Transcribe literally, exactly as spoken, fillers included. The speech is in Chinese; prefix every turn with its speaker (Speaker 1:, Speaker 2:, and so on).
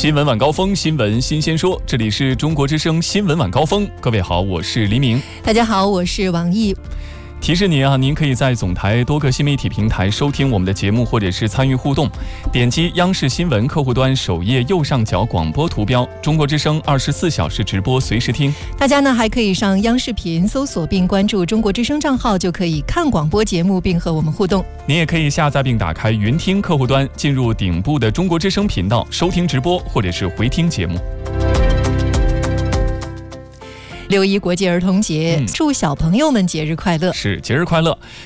Speaker 1: 新闻晚高峰，新闻新鲜说，这里是中国之声新闻晚高峰。各位好，我是黎明。
Speaker 2: 大家好，我是王毅。
Speaker 1: 提示您啊，您可以在总台多个新媒体平台收听我们的节目，或者是参与互动。点击央视新闻客户端首页右上角广播图标，中国之声二十四小时直播，随时听。
Speaker 2: 大家呢还可以上央视频搜索并关注中国之声账号，就可以看广播节目并和我们互动。
Speaker 1: 您也可以下载并打开云听客户端，进入顶部的中国之声频道收听直播，或者是回听节目。
Speaker 2: 六一国际儿童节、嗯、祝小朋友们节日快乐。
Speaker 1: 是，节日快乐。